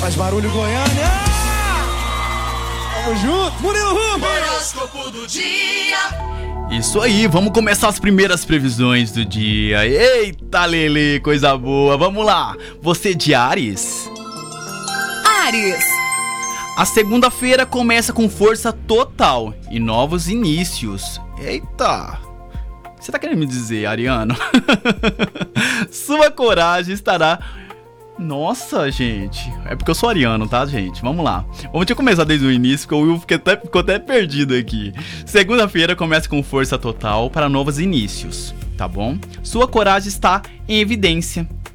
Faz barulho, Goiânia! Tamo junto! Murilo Rubens! Horóscopo do dia. Isso aí, vamos começar as primeiras previsões do dia. Eita, Lele, coisa boa. Vamos lá. Você de Áries? Áries. A segunda-feira começa com força total e novos inícios. Eita! Você tá querendo me dizer, Ariano? Sua coragem estará... Nossa, gente. É porque eu sou ariano, tá, gente? Vamos lá. Vamos começar desde o início, que o Will ficou até perdido aqui. Segunda-feira começa com força total para novos inícios, tá bom? Sua coragem está em evidência